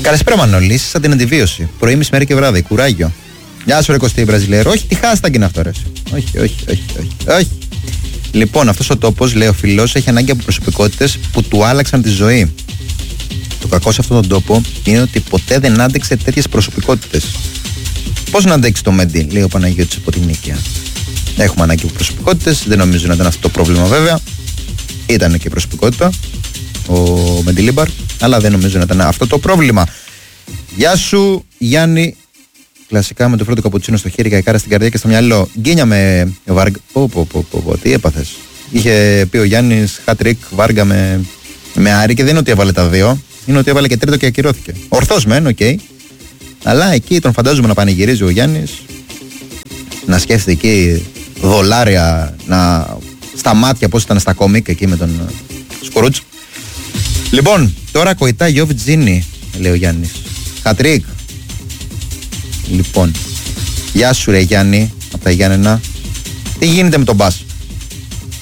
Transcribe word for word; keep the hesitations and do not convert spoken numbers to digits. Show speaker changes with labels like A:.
A: Καλησπέρα Μανώλη, είσαι σαν την αντιβίωση. Πρωί, μεσημέρι και βράδυ. Κουράγιο. Γεια σου, ρε Κωστή Βραζιλέρο. Όχι, τι hashtag είναι αυτό, ρε. Όχι, όχι, όχι, όχι. όχι. Λοιπόν, αυτός ο τόπος, λέει ο φίλος, έχει ανάγκη από προσωπικότητες που του άλλαξαν τη ζωή. Το κακό σε αυτόν τον τόπο είναι ότι ποτέ δεν άντεξε τέτοιες προσωπικότητες. Πώς να αντέξει το Μέντι, λέει ο Παναγιώτης από την Νίκαια. Έχουμε ανάγκη από προσωπικότητες. Δεν νομίζω να ήταν αυτό το πρόβλημα, βέβαια. Ήταν και προσωπικότητα ο Μεντιλίμπαρ, αλλά δεν νομίζω να ήταν αυτό το πρόβλημα. Γεια σου, Γιάννη. Κλασικά με το πρώτο καπουτσίνο στο χέρι, καϊκάρα στην καρδιά και στο μυαλό. Γκίνια με Βάργα. Πω, πω, πω, πω, πω, τι έπαθες. Είχε πει ο Γιάννης χατρικ Βάργα με, με Άρη και δεν είναι ότι έβαλε τα δύο. Είναι ότι έβαλε και τρίτο και ακυρώθηκε. Ορθώς μεν, οκ. Okay. Αλλά εκεί τον φαντάζομαι να πανηγυρίζει ο Γιάννης, να σκέφτεται εκεί δολάρια, να... στα μάτια πώς ήταν στα κόμικ εκεί με τον Σκουρούτς. Λοιπόν, τώρα κοητά Γιώβιτζίνη, λέει ο Γιάννης. Χατρίκ. Λοιπόν, γεια σου ρε Γιάννη, από τα Γιάννενα. Τι γίνεται με τον Μπάς?